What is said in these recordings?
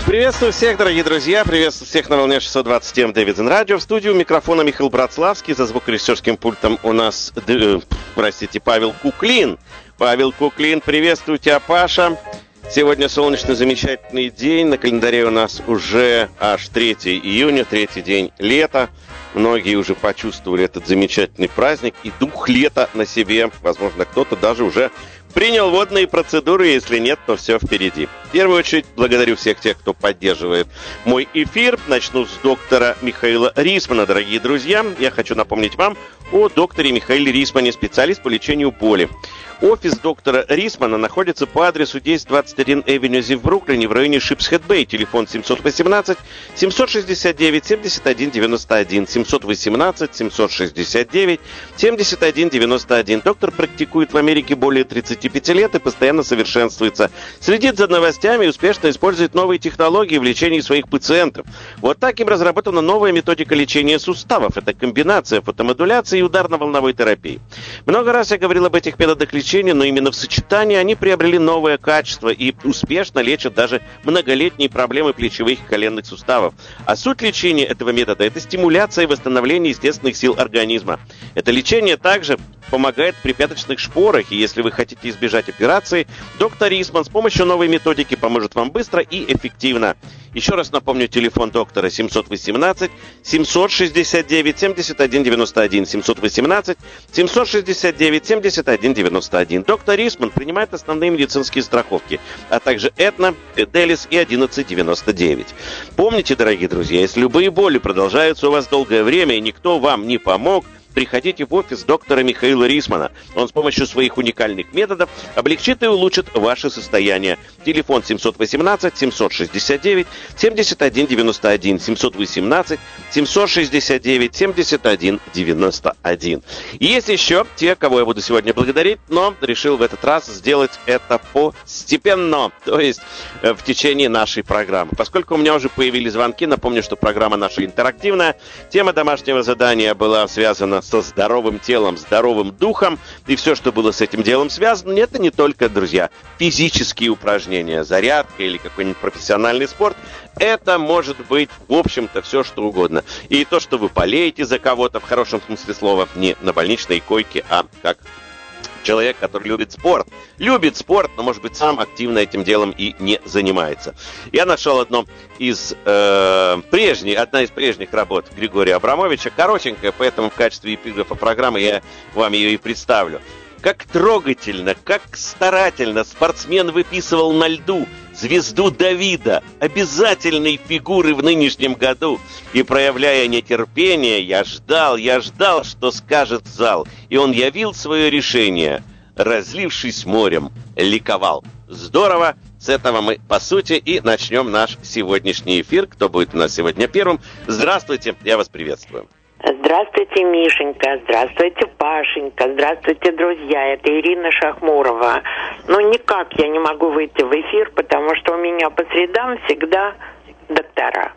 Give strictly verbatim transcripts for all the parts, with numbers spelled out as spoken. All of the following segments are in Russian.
Приветствую всех, дорогие друзья. Приветствую всех на волне шестьсот двадцать эм Дэвидсон Радио. В студии у микрофона Михаил Братславский. За звукорежиссерским пультом у нас, э, простите, Павел Куклин. Павел Куклин, приветствую тебя, Паша. Сегодня солнечный замечательный день. На календаре у нас уже аж третьего июня, третий день лета. Многие уже почувствовали этот замечательный праздник и дух лета на себе. Возможно, кто-то даже уже принял водные процедуры, если нет, то все впереди. В первую очередь, благодарю всех тех, кто поддерживает мой эфир. Начну с доктора Михаила Рисмана, дорогие друзья. Я хочу напомнить вам о докторе Михаиле Рисмане, специалист по лечению боли. Офис доктора Рисмана находится по адресу десять двадцать один Эвенюзи в Бруклине, в районе Шипсхед-Бэй. Телефон семьсот восемнадцать семьсот шестьдесят девять семьдесят один девяносто один. семьсот восемнадцать семьсот шестьдесят девять семьдесят один девяносто один. Доктор практикует в Америке более тридцати пяти лет и постоянно совершенствуется. Следит за новостями и успешно использует новые технологии в лечении своих пациентов. Вот так им разработана новая методика лечения суставов. Это комбинация фотомодуляции и ударно-волновой терапии. Много раз я говорил об этих методах лечения, но именно в сочетании они приобрели новое качество и успешно лечат даже многолетние проблемы плечевых и коленных суставов. А суть лечения этого метода – это стимуляция и восстановление естественных сил организма. Это лечение также помогает при пяточных шпорах, и если вы хотите избежать операции, доктор Рисман с помощью новой методики поможет вам быстро и эффективно. Еще раз напомню, телефон доктора семьсот восемнадцать семьсот шестьдесят девять семьдесят один девяносто один, семьсот восемнадцать семьсот шестьдесят девять семьдесят один девяносто один. Доктор Рисман принимает основные медицинские страховки, а также Этна, Делис и одиннадцать девяносто девять. Помните, дорогие друзья, если любые боли продолжаются у вас долгое время и никто вам не помог, приходите в офис доктора Михаила Рисмана. Он с помощью своих уникальных методов облегчит и улучшит ваше состояние. Телефон семьсот восемнадцать семьсот шестьдесят девять семьдесят один девяносто один, семьсот восемнадцать семьсот шестьдесят девять семьдесят один девяносто один. И есть еще те, кого я буду сегодня благодарить, но решил в этот раз сделать это постепенно, то есть в течение нашей программы. Поскольку у меня уже появились звонки, напомню, что программа наша интерактивная. Тема домашнего задания была связана со здоровым телом, здоровым духом, и все, что было с этим делом связано, это не только, друзья, физические упражнения, зарядка или какой-нибудь профессиональный спорт, это может быть, в общем-то, все, что угодно. И то, что вы болеете за кого-то, в хорошем смысле слова, не на больничной койке, а как человек, который любит спорт. Любит спорт, но, может быть, сам активно этим делом и не занимается. Я нашел одно из э, прежних, одна из прежних работ Григория Абрамовича, коротенькая, поэтому в качестве эпиграфа программы я вам ее и представлю. Как трогательно, как старательно спортсмен выписывал на льду звезду Давида, обязательной фигуры в нынешнем году. И, проявляя нетерпение, я ждал, я ждал, что скажет зал. И он явил свое решение, разлившись морем, ликовал. Здорово! С этого мы, по сути, и начнем наш сегодняшний эфир. Кто будет у нас сегодня первым? Здравствуйте, я вас приветствую. Здравствуйте, Мишенька, здравствуйте, Пашенька, здравствуйте, друзья, это Ирина Шахмурова. Ну, никак я не могу выйти в эфир, потому что у меня по средам всегда доктора.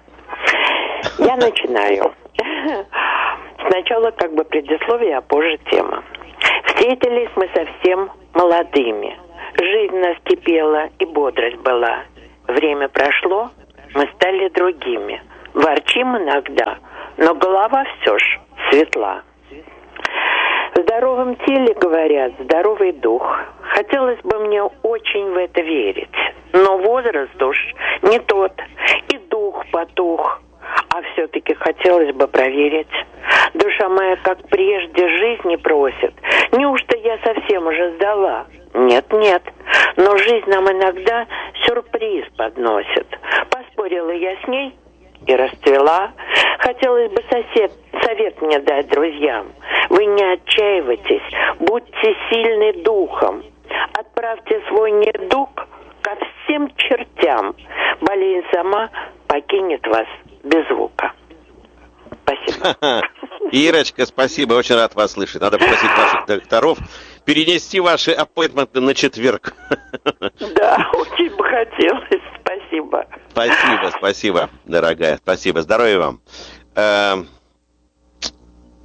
Я начинаю. Сначала как бы предисловие, а позже тема. Встретились мы совсем молодыми. Жизнь нас кипела и бодрость была. Время прошло, мы стали другими. Ворчим иногда, но голова все ж светла. В здоровом теле, говорят, здоровый дух. Хотелось бы мне очень в это верить. Но возраст уж не тот, и дух потух. А все-таки хотелось бы проверить. Душа моя, как прежде, жизни просит. Неужто я совсем уже сдала? Нет, нет. Но жизнь нам иногда сюрприз подносит. Поспорила я с ней и расцвела. Хотелось бы сосед, совет мне дать друзьям. Вы не отчаивайтесь, будьте сильны духом. Отправьте свой недуг ко всем чертям. Болезнь сама покинет вас без звука. Спасибо. Ирочка, спасибо, очень рад вас слышать. Надо попросить ваших докторов перенести ваши аппоинтменты на четверг. Да, очень бы хотелось. Спасибо. Спасибо, спасибо, дорогая. Спасибо. Здоровья вам.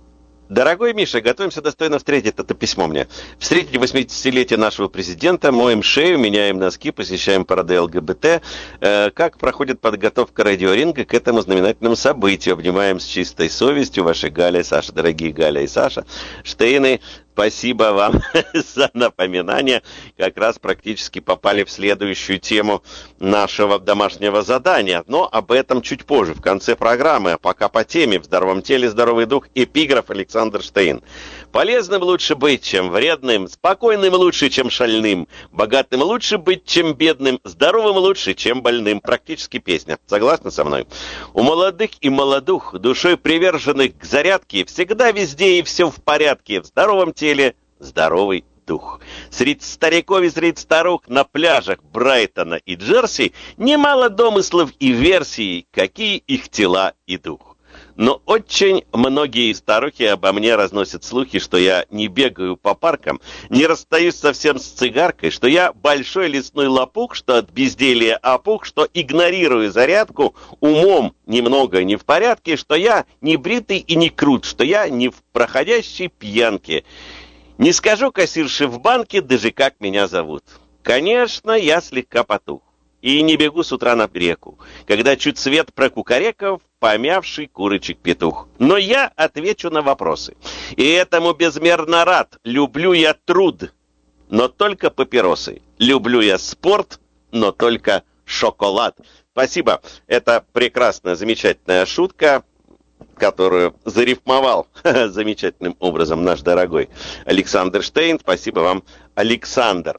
Дорогой Миша, готовимся достойно встретить это письмо мне. Встретить восьмидесятилетие нашего президента, моем шею, меняем носки, посещаем парады ЛГБТ. Э, как проходит подготовка радиоринга к этому знаменательному событию? Обнимаем с чистой совестью ваши Галя и Саша, дорогие Галя и Саша. Штейны, спасибо вам за напоминание. Как раз практически попали в следующую тему нашего домашнего задания. Но об этом чуть позже, в конце программы. А пока по теме «В здоровом теле здоровый дух» эпиграф Александр Штейн. Полезным лучше быть, чем вредным, спокойным лучше, чем шальным, богатым лучше быть, чем бедным, здоровым лучше, чем больным. Практически песня. Согласны со мной? У молодых и молодух, душой приверженных к зарядке, всегда везде и все в порядке. В здоровом теле здоровый дух. Среди стариков и среди старух на пляжах Брайтона и Джерси немало домыслов и версий, какие их тела и дух. Но очень многие старухи обо мне разносят слухи, что я не бегаю по паркам, не расстаюсь совсем с цигаркой, что я большой лесной лопух, что от безделья опух, что игнорирую зарядку, умом немного не в порядке, что я не бритый и не крут, что я не в проходящей пьянке. Не скажу кассирше в банке, даже как меня зовут. Конечно, я слегка потух. И не бегу с утра на реку, когда чуть свет прокукареков, помявший курочек-петух. Но я отвечу на вопросы. И этому безмерно рад. Люблю я труд, но только папиросы. Люблю я спорт, но только шоколад. Спасибо. Это прекрасная, замечательная шутка, которую зарифмовал замечательным образом наш дорогой Александр Штейн. Спасибо вам, Александр.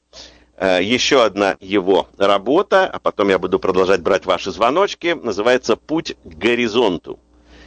Еще одна его работа, а потом я буду продолжать брать ваши звоночки, называется «Путь к горизонту».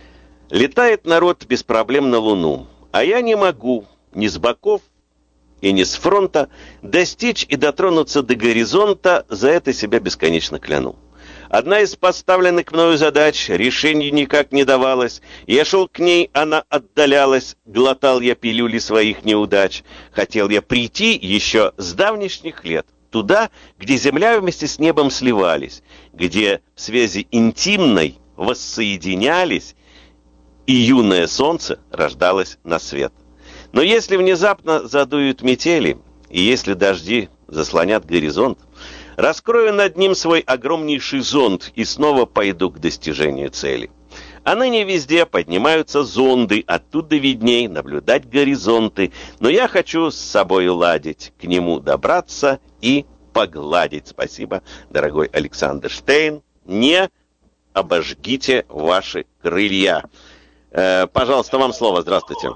Летает народ без проблем на Луну, а я не могу ни с боков и ни с фронта достичь и дотронуться до горизонта, за это себя бесконечно кляну. Одна из поставленных мною задач решению никак не давалась. Я шел к ней, она отдалялась. Глотал я пилюли своих неудач. Хотел я прийти еще с давнишних лет. Туда, где земля вместе с небом сливались. Где в связи интимной воссоединялись. И юное солнце рождалось на свет. Но если внезапно задуют метели, и если дожди заслонят горизонт, раскрою над ним свой огромнейший зонт и снова пойду к достижению цели. А ныне везде поднимаются зонды, оттуда видней наблюдать горизонты. Но я хочу с собой уладить, к нему добраться и погладить. Спасибо, дорогой Александр Штейн. Не обожгите ваши крылья. Э, пожалуйста, вам слово. Здравствуйте.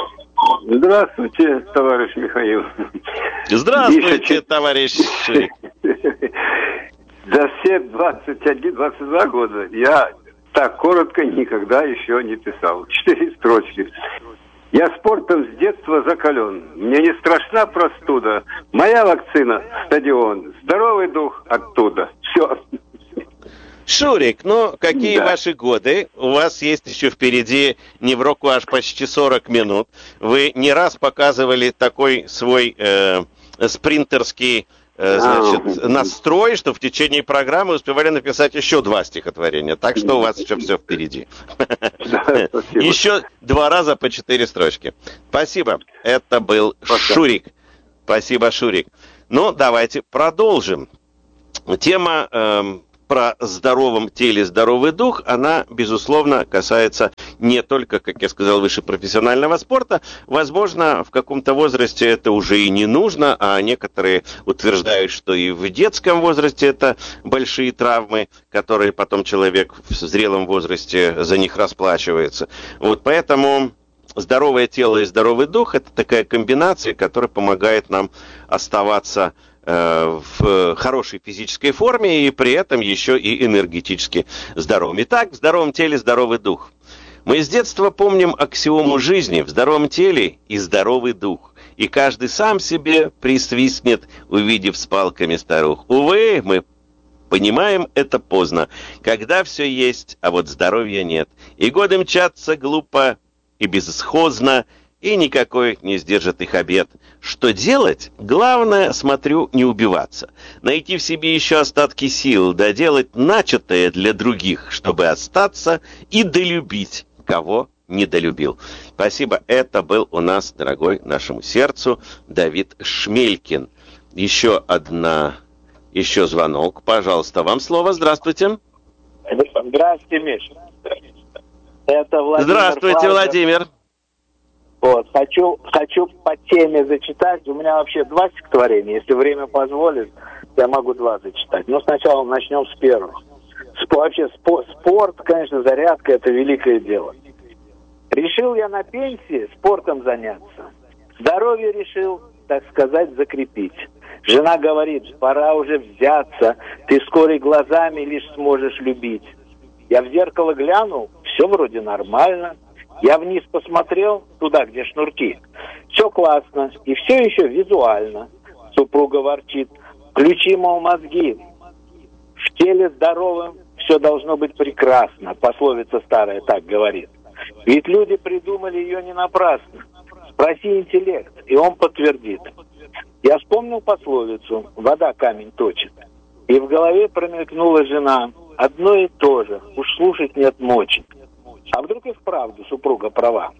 Здравствуйте, товарищ Михаил. Здравствуйте, Миша, товарищ. За все двадцать один двадцать два года я так коротко никогда еще не писал. Четыре строчки. Я спортом с детства закален. Мне не страшна простуда. Моя вакцина – стадион. Здоровый дух оттуда. Все. Шурик, ну, какие да. ваши годы? У вас есть еще впереди невроку аж почти сорок минут. Вы не раз показывали такой свой э, спринтерский э, значит, настрой, что в течение программы успевали написать еще два стихотворения. Так что у вас еще все впереди. Еще два раза по четыре строчки. Спасибо. Это был Шурик. Спасибо, Шурик. Ну, давайте продолжим. Тема... Э, про здоровом теле, здоровый дух, она, безусловно, касается не только, как я сказал выше, профессионального спорта. Возможно, в каком-то возрасте это уже и не нужно, а некоторые утверждают, что и в детском возрасте это большие травмы, которые потом человек в зрелом возрасте за них расплачивается. Вот поэтому здоровое тело и здоровый дух – это такая комбинация, которая помогает нам оставаться в хорошей физической форме и при этом еще и энергетически здоровым. Итак, в здоровом теле здоровый дух. Мы с детства помним аксиому жизни: в здоровом теле и здоровый дух. И каждый сам себе присвистнет, увидев с палками старух. Увы, мы понимаем это поздно, когда все есть, а вот здоровья нет. И годы мчатся глупо и безысходно, и никакой не сдержит их обет. Что делать? Главное, смотрю, не убиваться. Найти в себе еще остатки сил, доделать начатое для других, чтобы остаться и долюбить, кого недолюбил. Спасибо. Это был у нас, дорогой нашему сердцу, Давид Шмелькин. Еще одна, еще звонок. Пожалуйста, вам слово. Здравствуйте. Здравствуйте, Миша. Это Владимир. Здравствуйте, Флазер. Владимир. Вот, хочу, хочу по теме зачитать. У меня вообще два стихотворения. Если время позволит, я могу два зачитать. Но сначала начнем с первого. Спо, вообще спо, спорт, конечно, зарядка – это великое дело. Решил я на пенсии спортом заняться. Здоровье решил, так сказать, закрепить. Жена говорит, пора уже взяться, ты вскоре глазами лишь сможешь любить. Я в зеркало глянул, все вроде нормально. Я вниз посмотрел, туда, где шнурки. Все классно и все еще визуально. Супруга ворчит, включи, мол, мозги. В теле здоровым все должно быть прекрасно. Пословица старая так говорит. Ведь люди придумали ее не напрасно. Спроси интеллект, и он подтвердит. Я вспомнил пословицу «вода камень точит». И в голове промелькнула жена. Одно и то же, уж слушать нет мочи. А вдруг и вправду супруга права?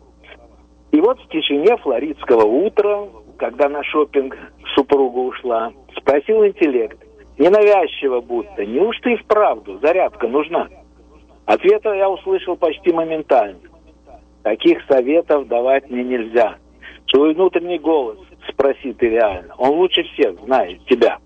И вот в тишине флоридского утра, когда на шопинг супруга ушла, спросил интеллект, ненавязчиво будто, неужто и вправду зарядка нужна? Ответа я услышал почти моментально. Таких советов давать мне нельзя. Свой внутренний голос спроси ты реально. Он лучше всех знает тебя.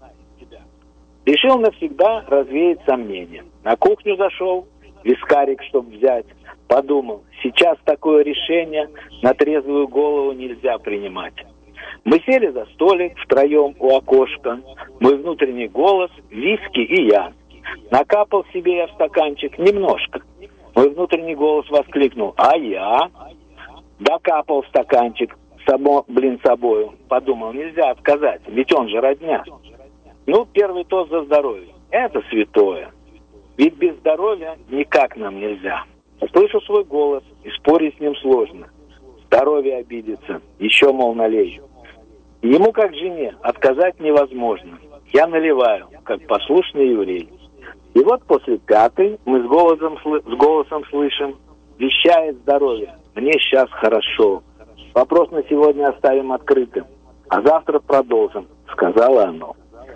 Решил навсегда развеять сомнения. На кухню зашел, вискарик, чтоб взять. Подумал, сейчас такое решение на трезвую голову нельзя принимать. Мы сели за столик втроем у окошка. Мой внутренний голос, виски и я. Накапал себе я в стаканчик немножко. Мой внутренний голос воскликнул, а я? Докапал в стаканчик, само, блин, собою. Подумал, нельзя отказать, ведь он же родня. Ну, первый тост за здоровье. Это святое. Ведь без здоровья никак нам нельзя. Слышу свой голос, и спорить с ним сложно. Здоровье обидится, еще, мол, налею. Ему, как жене, отказать невозможно. Я наливаю, как послушный еврей. И вот после пятой мы с голосом, с голосом слышим, вещает здоровье. Мне сейчас хорошо. Вопрос на сегодня оставим открытым, а завтра продолжим, сказала оно.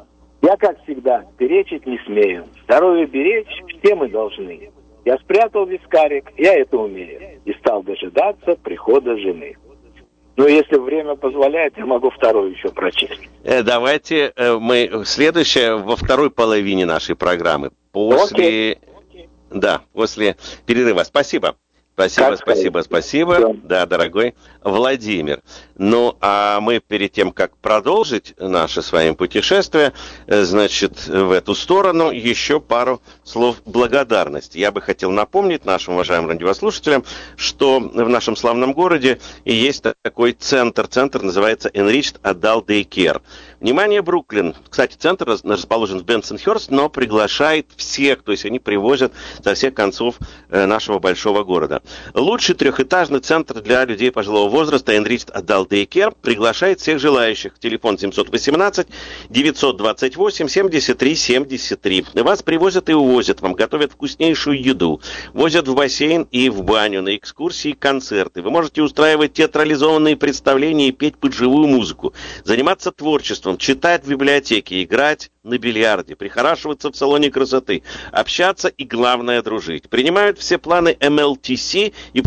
Я, как всегда, перечить не смею. Здоровье беречь все мы должны. Я спрятал вискарик, я это умею, и стал дожидаться прихода жены. Ну, если время позволяет, я могу вторую еще прочесть. Э, давайте э, мы следующее во второй половине нашей программы. После... Okay. Да, после перерыва. Спасибо. Спасибо, как спасибо, сказать? спасибо. Да. да, дорогой Владимир. Ну, а мы перед тем, как продолжить наше с вами путешествие, значит, в эту сторону, еще пару слов благодарности. Я бы хотел напомнить нашим уважаемым радиослушателям, что в нашем славном городе есть такой центр. Центр называется Enriched Adult Daycare. Внимание, Бруклин. Кстати, центр расположен в Бенсонхерст, но приглашает всех, то есть они привозят со всех концов нашего большого города. Лучший трехэтажный центр для людей пожилого возраста Enriched Adult Daycare приглашает всех желающих. Телефон семь один восемь девять два восемь семьдесят три семьдесят три. Вас привозят и увозят, вам готовят вкуснейшую еду, возят в бассейн и в баню, на экскурсии и концерты. Вы можете устраивать театрализованные представления и петь под живую музыку, заниматься творчеством, читать в библиотеке, играть на бильярде, прихорашиваться в салоне красоты, общаться и, главное, дружить. Принимают все планы эм эл ти си и